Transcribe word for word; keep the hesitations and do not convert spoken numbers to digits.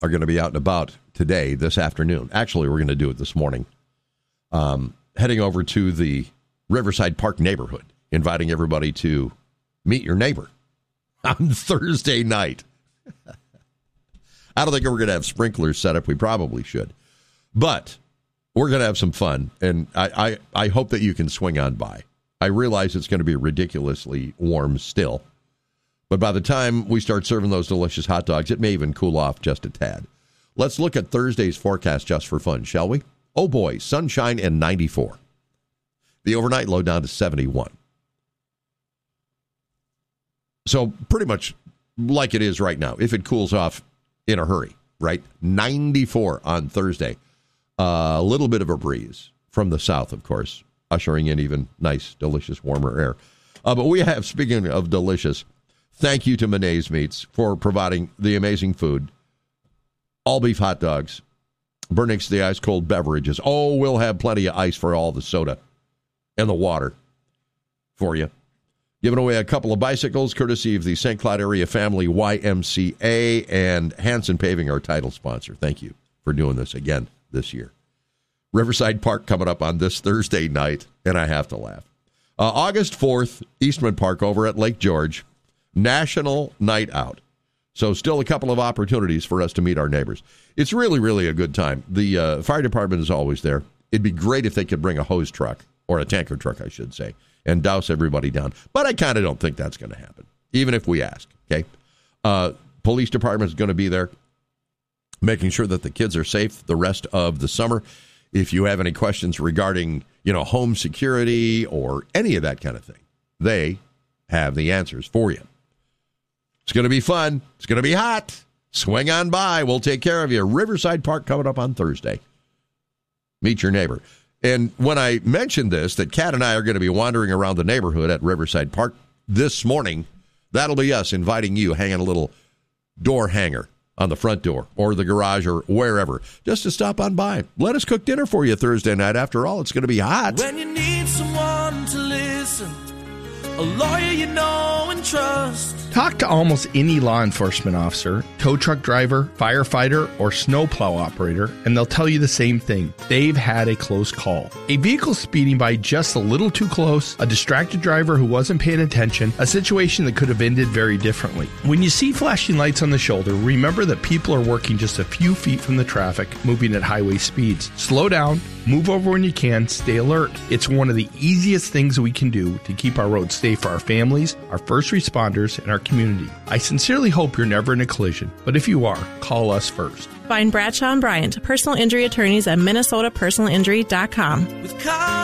are going to be out and about today, this afternoon. Actually, we're going to do it this morning. Um, heading over to the Riverside Park neighborhood, inviting everybody to meet your neighbor on Thursday night. I don't think we're going to have sprinklers set up. We probably should. But we're going to have some fun, and I, I, I hope that you can swing on by. I realize it's going to be ridiculously warm still, but by the time we start serving those delicious hot dogs, it may even cool off just a tad. Let's look at Thursday's forecast just for fun, shall we? Oh boy, sunshine and ninety-four. The overnight low down to seventy-one. So pretty much like it is right now, if it cools off in a hurry, right? ninety-four on Thursday. Uh, a little bit of a breeze from the south, of course, ushering in even nice, delicious, warmer air. Uh, but we have, speaking of delicious, thank you to Monet's Meats for providing the amazing food. All beef hot dogs, Burnix, the ice cold beverages. Oh, we'll have plenty of ice for all the soda and the water for you. Giving away a couple of bicycles, courtesy of the Saint Cloud Area Family Y M C A and Hanson Paving, our title sponsor. Thank you for doing this again this year. Riverside Park coming up on this Thursday night, and I have to laugh. Uh, August fourth, Eastman Park over at Lake George, National Night Out. So still a couple of opportunities for us to meet our neighbors. It's really, really a good time. The uh, fire department is always there. It'd be great if they could bring a hose truck, or a tanker truck, I should say, and douse everybody down. But I kind of don't think that's going to happen, even if we ask, okay? Uh, police department is going to be there, making sure that the kids are safe the rest of the summer. If you have any questions regarding, you know, home security or any of that kind of thing, they have the answers for you. It's going to be fun. It's going to be hot. Swing on by. We'll take care of you. Riverside Park coming up on Thursday. Meet your neighbor. And when I mentioned this, that Kat and I are going to be wandering around the neighborhood at Riverside Park this morning, that'll be us inviting you, hanging a little door hanger on the front door or the garage or wherever, just to stop on by. Let us cook dinner for you Thursday night. After all, it's going to be hot. When you need someone to listen, a lawyer you know and trust. Talk to almost any law enforcement officer, tow truck driver, firefighter, or snowplow operator, and they'll tell you the same thing. They've had a close call. A vehicle speeding by just a little too close, a distracted driver who wasn't paying attention, a situation that could have ended very differently. When you see flashing lights on the shoulder, remember that people are working just a few feet from the traffic, moving at highway speeds. Slow down, move over when you can, stay alert. It's one of the easiest things we can do to keep our roads safe for our families, our first responders, and our community. I sincerely hope you're never in a collision, but if you are, call us first. Find Bradshaw and Bryant, personal injury attorneys at minnesota personal injury dot com. With car-